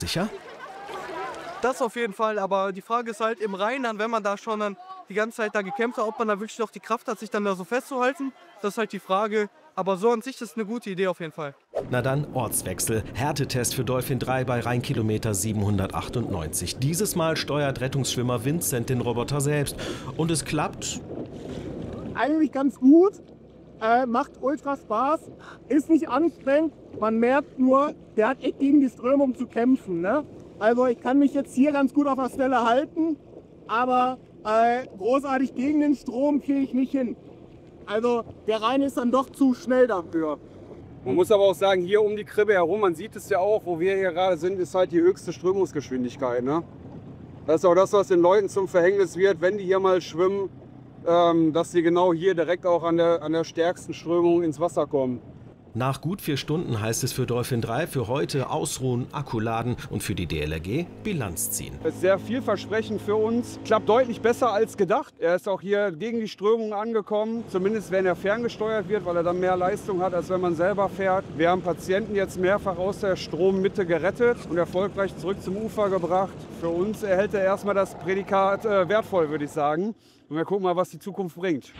Sicher? Das auf jeden Fall, aber die Frage ist halt im Rheinland, wenn man da schon dann die ganze Zeit da gekämpft hat, ob man da wirklich noch die Kraft hat, sich dann da so festzuhalten. Das ist halt die Frage. Aber so an sich ist eine gute Idee auf jeden Fall. Na dann Ortswechsel. Härtetest für Dolphin 3 bei Rheinkilometer 798. Dieses Mal steuert Rettungsschwimmer Vincent den Roboter selbst. Und es klappt. Eigentlich ganz gut, macht ultra Spaß, ist nicht anstrengend. Man merkt nur, der hat echt gegen die Strömung zu kämpfen. Ne? Also ich kann mich jetzt hier ganz gut auf der Stelle halten, aber großartig gegen den Strom kriege ich nicht hin. Also der Rhein ist dann doch zu schnell dafür. Man muss aber auch sagen, hier um die Kribbe herum, man sieht es ja auch, wo wir hier gerade sind, ist halt die höchste Strömungsgeschwindigkeit. Ne? Das ist auch das, was den Leuten zum Verhängnis wird, wenn die hier mal schwimmen, dass sie genau hier direkt auch an der stärksten Strömung ins Wasser kommen. Nach gut 4 Stunden heißt es für Dolphin 3 für heute ausruhen, Akku laden und für die DLRG Bilanz ziehen. Das ist sehr vielversprechend für uns. Klappt deutlich besser als gedacht. Er ist auch hier gegen die Strömung angekommen, zumindest wenn er ferngesteuert wird, weil er dann mehr Leistung hat, als wenn man selber fährt. Wir haben Patienten jetzt mehrfach aus der Strommitte gerettet und erfolgreich zurück zum Ufer gebracht. Für uns erhält er erstmal das Prädikat wertvoll, würde ich sagen. Und wir gucken mal, was die Zukunft bringt.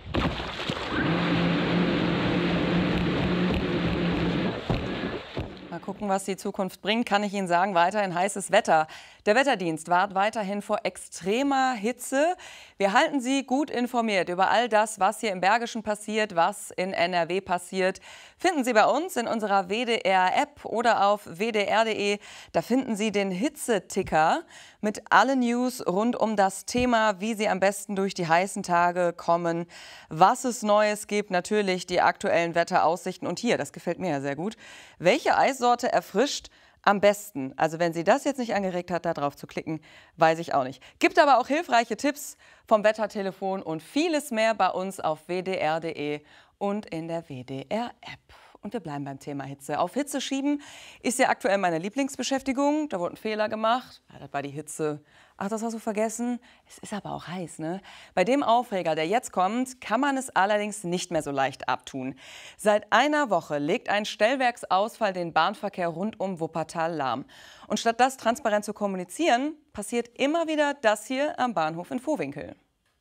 Mal gucken, was die Zukunft bringt, kann ich Ihnen sagen. Weiterhin heißes Wetter. Der Wetterdienst warnt weiterhin vor extremer Hitze. Wir halten Sie gut informiert über all das, was hier im Bergischen passiert, was in NRW passiert. Finden Sie bei uns in unserer WDR-App oder auf wdr.de. Da finden Sie den Hitzeticker mit allen News rund um das Thema, wie Sie am besten durch die heißen Tage kommen, was es Neues gibt, natürlich die aktuellen Wetteraussichten. Und hier, das gefällt mir ja sehr gut, welche Eissorte erfrischt am besten? Also wenn Sie das jetzt nicht angeregt hat, da drauf zu klicken, weiß ich auch nicht. Gibt aber auch hilfreiche Tipps vom Wettertelefon und vieles mehr bei uns auf wdr.de und in der WDR-App. Und wir bleiben beim Thema Hitze. Auf Hitze schieben ist ja aktuell meine Lieblingsbeschäftigung. Da wurde ein Fehler gemacht. Ja, das war die Hitze. Ach, das hast du vergessen? Es ist aber auch heiß, ne? Bei dem Aufreger, der jetzt kommt, kann man es allerdings nicht mehr so leicht abtun. Seit einer Woche legt ein Stellwerksausfall den Bahnverkehr rund um Wuppertal lahm. Und statt das transparent zu kommunizieren, passiert immer wieder das hier am Bahnhof in Vohwinkel.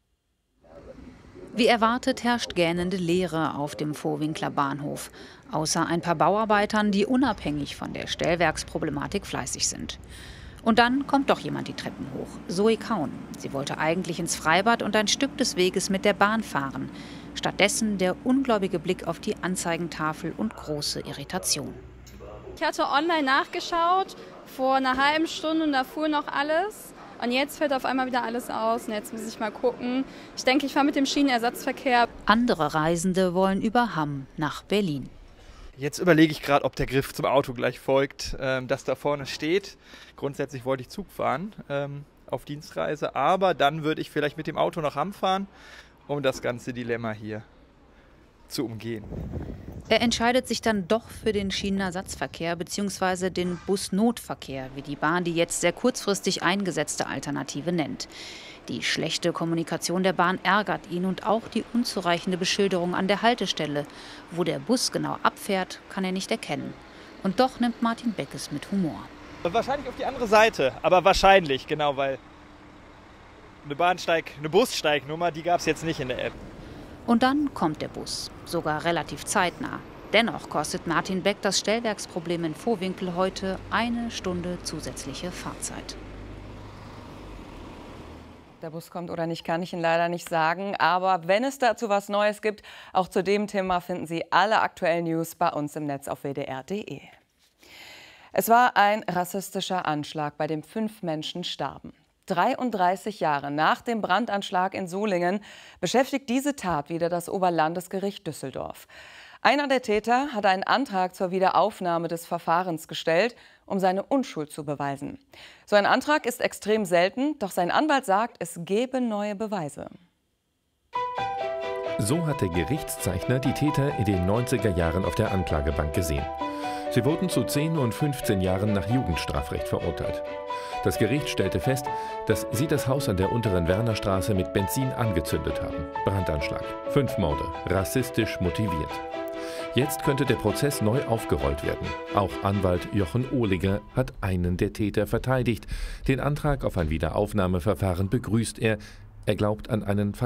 Wie erwartet herrscht gähnende Leere auf dem Vohwinkler Bahnhof. Außer ein paar Bauarbeitern, die unabhängig von der Stellwerksproblematik fleißig sind. Und dann kommt doch jemand die Treppen hoch. Zoe Kaun. Sie wollte eigentlich ins Freibad und ein Stück des Weges mit der Bahn fahren. Stattdessen der ungläubige Blick auf die Anzeigentafel und große Irritation. Ich hatte online nachgeschaut, vor einer halben Stunde, und da fuhr noch alles. Und jetzt fällt auf einmal wieder alles aus und jetzt muss ich mal gucken. Ich denke, ich fahre mit dem Schienenersatzverkehr. Andere Reisende wollen über Hamm nach Berlin. Jetzt überlege ich gerade, ob der Griff zum Auto gleich folgt, das da vorne steht. Grundsätzlich wollte ich Zug fahren auf Dienstreise, aber dann würde ich vielleicht mit dem Auto nach Hamm fahren, um das ganze Dilemma hier zu umgehen. Er entscheidet sich dann doch für den Schienenersatzverkehr bzw. den Busnotverkehr, wie die Bahn die jetzt sehr kurzfristig eingesetzte Alternative nennt. Die schlechte Kommunikation der Bahn ärgert ihn und auch die unzureichende Beschilderung an der Haltestelle. Wo der Bus genau abfährt, kann er nicht erkennen. Und doch nimmt Martin Beck es mit Humor. Wahrscheinlich auf die andere Seite, aber wahrscheinlich, genau, weil eine Bussteignummer, die gab es jetzt nicht in der App. Und dann kommt der Bus, sogar relativ zeitnah. Dennoch kostet Martin Beck das Stellwerksproblem in Vohwinkel heute 1 Stunde zusätzliche Fahrzeit. Der Bus kommt oder nicht, kann ich Ihnen leider nicht sagen. Aber wenn es dazu was Neues gibt, auch zu dem Thema finden Sie alle aktuellen News bei uns im Netz auf wdr.de. Es war ein rassistischer Anschlag, bei dem 5 Menschen starben. 33 Jahre nach dem Brandanschlag in Solingen beschäftigt diese Tat wieder das Oberlandesgericht Düsseldorf. Einer der Täter hat einen Antrag zur Wiederaufnahme des Verfahrens gestellt, um seine Unschuld zu beweisen. So ein Antrag ist extrem selten, doch sein Anwalt sagt, es gebe neue Beweise. So hat der Gerichtszeichner die Täter in den 90er Jahren auf der Anklagebank gesehen. Sie wurden zu 10 und 15 Jahren nach Jugendstrafrecht verurteilt. Das Gericht stellte fest, dass sie das Haus an der Unteren Wernerstraße mit Benzin angezündet haben. Brandanschlag. 5 Morde. Rassistisch motiviert. Jetzt könnte der Prozess neu aufgerollt werden. Auch Anwalt Jochen Ohliger hat einen der Täter verteidigt. Den Antrag auf ein Wiederaufnahmeverfahren begrüßt er. Er glaubt an einen